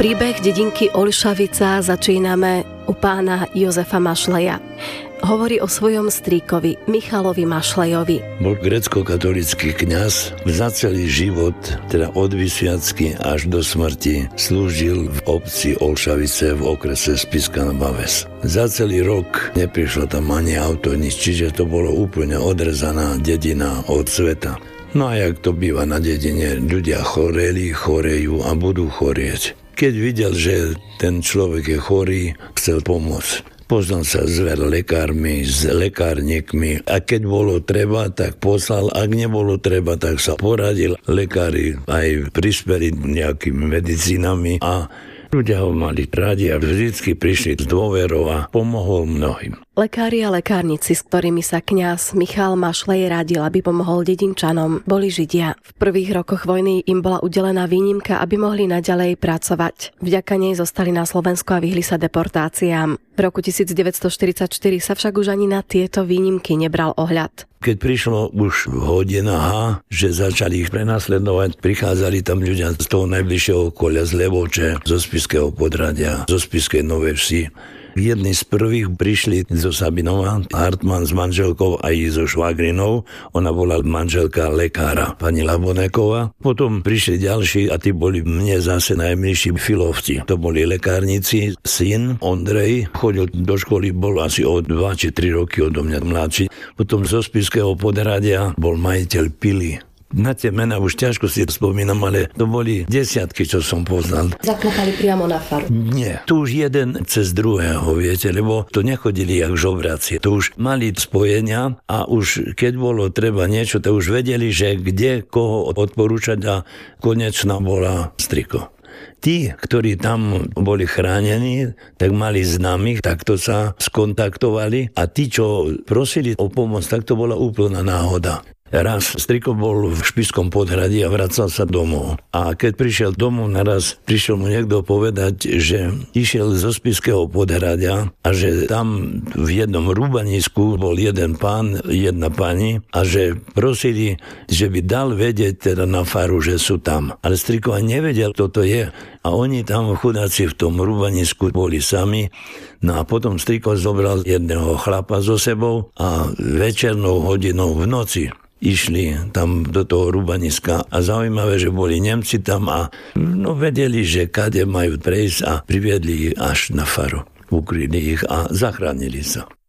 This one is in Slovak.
Príbeh dedinky Olšavica začíname u pána Jozefa Mašleja. Hovorí o svojom strýkovi Michalovi Mašlejovi. Bol grécko-katolícky kňaz, za celý život, teda od vysviacky až do smrti, slúžil v obci Olšavice v okrese Spišská nad Báves. Za celý rok neprišlo tam ani auto, nič, čiže to bolo úplne odrezaná dedina od sveta. No a jak to býva na dedine, ľudia choreli, chorejú a budú chorieť. Keď videl, že ten človek je chorý, chcel pomôcť. Poznal sa s lekármi, s lekárnikmi a keď bolo treba, tak poslal, ak nebolo treba, tak sa poradil. Lekári aj prispeli nejakými medicínami a ľudia ho mali radi a vždycky prišli s dôverou a pomohol mnohým. Lekári a lekárnici, s ktorými sa kňaz Michal Mašlej radil, aby pomohol dedinčanom, boli Židia. V prvých rokoch vojny im bola udelená výnimka, aby mohli naďalej pracovať. Vďaka nej zostali na Slovensku a vyhli sa deportáciám. V roku 1944 sa však už ani na tieto výnimky nebral ohľad. Keď prišlo už hodina H, že začali ich prenasledovať, prichádzali tam ľudia z toho najbližšieho okolia, z Levoče, zo Spišského Podradia, zo Spišskej Novej Vsi. Jedni z prvých prišli zo Sabinova, Hartmann s manželkou aj so švagrinou. Ona bola manželka lekára, pani Laboneková. Potom prišli ďalší a tí boli mne zase najbližší Filovci. To boli lekárnici. Syn Ondrej chodil do školy, bol asi o 2 či 3 roky odo mňa mladší. Potom zo Spišského Podradia bol majiteľ Pily. Na tie mená už ťažko si spomínam, ale to boli desiatky, čo som poznal. Zaklopali priamo na faru? Nie, tu už jeden cez druhého, viete, lebo to nechodili jak žobraci. To už mali spojenia a už keď bolo treba niečo, to už vedeli, že kde koho odporúčať a konečná bola striko. Tí, ktorí tam boli chránení, tak mali známych, takto sa skontaktovali a tí, čo prosili o pomoc, tak to bola úplná náhoda. Raz striko bol v Spišskom Podhradí a vracal sa domov. A keď prišiel domov, naraz prišiel mu niekto povedať, že išiel zo Spišského Podhradia a že tam v jednom rúbanisku bol jeden pán, jedna pani a že prosili, že by dal vedieť teda na faru, že sú tam. Ale striko ani nevedel, kto to je. A oni tam chudáci v tom rúbanisku boli sami. No a potom striko zobral jedného chlapa so sebou a večernou hodinou v noci išli tam do toho rúbaniska a zaujímavé, že boli Nemci tam a vedeli, že kade majú prejsť a priviedli ich až na faru. Ukryli ich a zachránili sa.